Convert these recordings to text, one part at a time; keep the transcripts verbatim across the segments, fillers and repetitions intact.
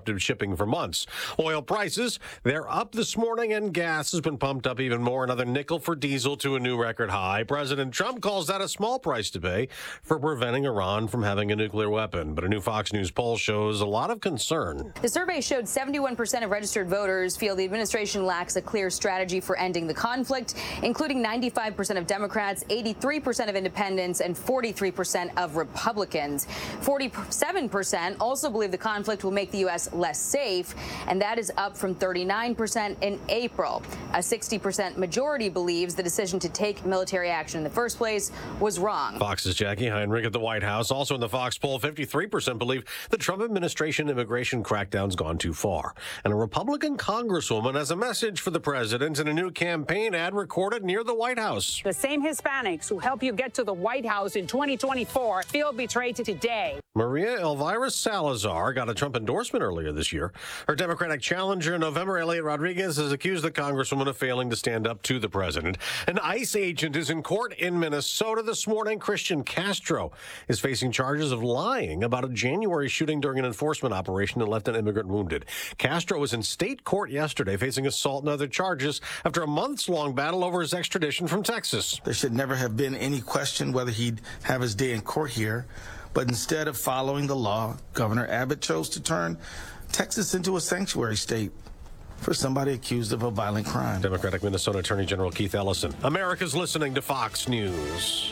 disrupted shipping for months. Oil prices, they're up this morning, and gas has been pumped up even more. Another nickel for diesel to a new record high. President Trump calls that a small price to pay for preventing Iran from having a nuclear weapon. But a new Fox News poll shows a lot of concern. The survey showed seventy-one percent of registered voters feel the administration lacks a clear strategy for ending the conflict, including ninety-five percent of Democrats, eighty-three percent of independents, and forty-three percent of Republicans. forty-seven percent also believe the conflict will make the U S less safe, and that is up from thirty-nine percent in April. A sixty percent majority believes the decision to take military action in the first place was wrong. Fox's Jackie Heinrich at the White House. Also in the Fox poll, fifty-three percent believe the Trump administration immigration crackdown's gone too far. And a Republican congresswoman has a message for the president in a new campaign ad recorded near the White House. The same Hispanics who help you get to the White House in twenty twenty-four feel betrayed today. Maria Elvira Salazar got a Trump endorsement earlier this year. Her Democratic challenger in November, Elliot Rodriguez, has accused the congresswoman of failing to stand up to the president. An ICE agent is in court in Minnesota this morning. Christian Castro is facing charges of lying about a January shooting during an enforcement operation that left an immigrant wounded. Castro was in state court yesterday facing assault and other charges after a months-long battle over his extradition from Texas. There should never have been any question whether he'd have his day in court here. But instead of following the law, Governor Abbott chose to turn Texas into a sanctuary state for somebody accused of a violent crime. Democratic Minnesota Attorney General Keith Ellison. America's listening to Fox News.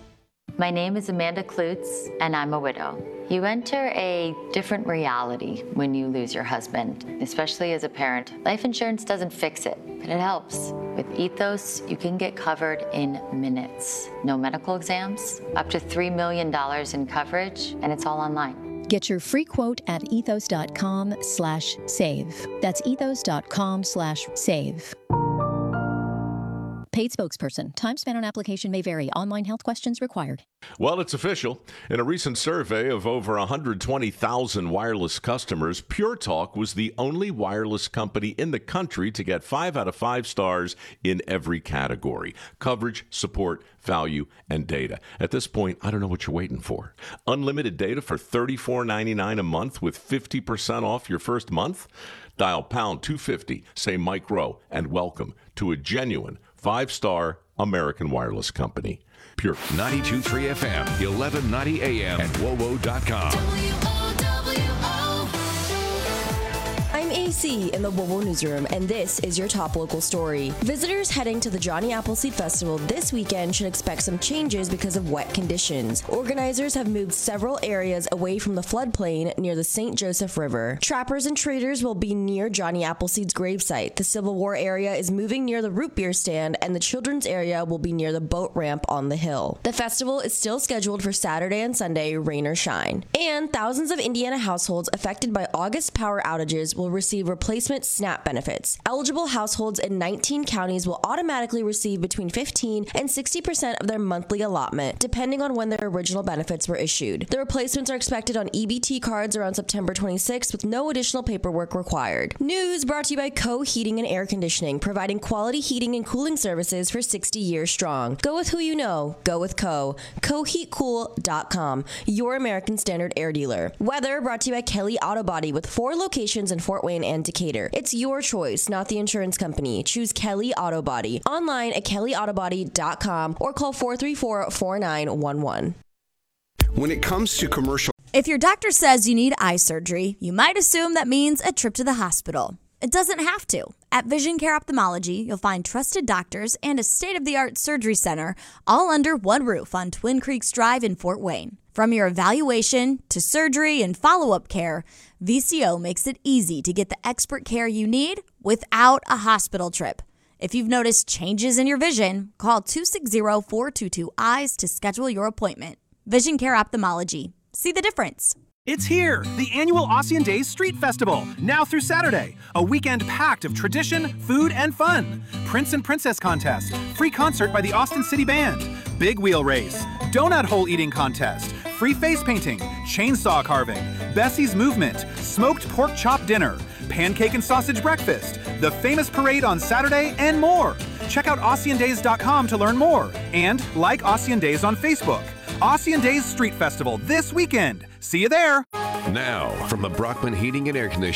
My name is Amanda Klutz, and I'm a widow. You enter a different reality when you lose your husband, especially as a parent. Life insurance doesn't fix it, but it helps. With Ethos, you can get covered in minutes. No medical exams, up to three million dollars in coverage, and it's all online. Get your free quote at ethos.com slash save. That's ethos.com slash save. Paid spokesperson. Time spent on application may vary. Online health questions required. Well, it's official. In a recent survey of over one hundred twenty thousand wireless customers, Pure Talk was the only wireless company in the country to get five out of five stars in every category: coverage, support, value, and data. At this point, I don't know what you're waiting for. Unlimited data for thirty-four ninety-nine a month with fifty percent off your first month? Dial pound two fifty, say Mike Rowe, and welcome to a genuine five-star American wireless company. Pure. ninety-two point three F M, eleven ninety A M, and W O W O dot com. W O W O. I'm A C in the W O W O newsroom, and this is your top local story. Visitors heading to the Johnny Appleseed Festival this weekend should expect some changes because of wet conditions. Organizers have moved several areas away from the floodplain near the Saint Joseph River. Trappers and traders will be near Johnny Appleseed's gravesite. The Civil War area is moving near the root beer stand, and the children's area will be near the boat ramp on the hill. The festival is still scheduled for Saturday and Sunday, rain or shine. And thousands of Indiana households affected by August power outages will receive replacement SNAP benefits. Eligible households in nineteen counties will automatically receive between fifteen and sixty percent of their monthly allotment, depending on when their original benefits were issued. The replacements are expected on E B T cards around September twenty-sixth with no additional paperwork required. News brought to you by Co Heating and Air Conditioning, providing quality heating and cooling services for sixty years strong. Go with who you know. Go with Co. co heat cool dot com, your American Standard air dealer. Weather brought to you by Kelly Auto Body with four locations in Fort Wayne and Decatur. It's your choice, not the insurance company. Choose Kelly Auto Body. Online at kelly auto body dot com or call four three four, four nine one one. When it comes to commercial... If your doctor says you need eye surgery, you might assume that means a trip to the hospital. It doesn't have to. At Vision Care Ophthalmology, you'll find trusted doctors and a state-of-the-art surgery center all under one roof on Twin Creeks Drive in Fort Wayne. From your evaluation to surgery and follow-up care, V C O makes it easy to get the expert care you need without a hospital trip. If you've noticed changes in your vision, call two six zero, four two two, eyes to schedule your appointment. Vision Care Ophthalmology. See the difference. It's here, the annual Ossian Days Street Festival, now through Saturday. A weekend packed of tradition, food, and fun. Prince and Princess Contest, free concert by the Austin City Band, Big Wheel Race, Donut Hole Eating Contest, free face painting, chainsaw carving, Bessie's Movement, smoked pork chop dinner, pancake and sausage breakfast, the famous parade on Saturday, and more. Check out Ossian Days dot com to learn more, and like Ossian Days on Facebook. Ossian Days Street Festival this weekend. See you there. Now, from the Brockman Heating and Air Conditioning